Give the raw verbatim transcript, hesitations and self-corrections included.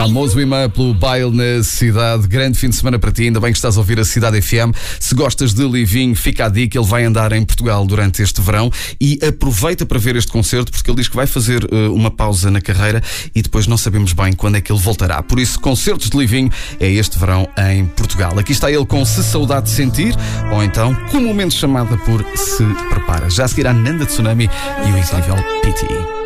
Famoso imã pelo baile na cidade. Grande fim de semana para ti. Ainda bem que estás a ouvir a Cidade F M. Se gostas de Livinho, fica a dica. Ele vai andar em Portugal durante este verão e aproveita para ver este concerto, porque ele diz que vai fazer uh, uma pausa na carreira e depois não sabemos bem quando é que ele voltará. Por isso, concertos de Livinho é este verão em Portugal. Aqui está ele com Se Saudade Sentir, ou então comumente chamada por Se Prepara. Já a seguir a Nanda Tsunami e o incrível Pity.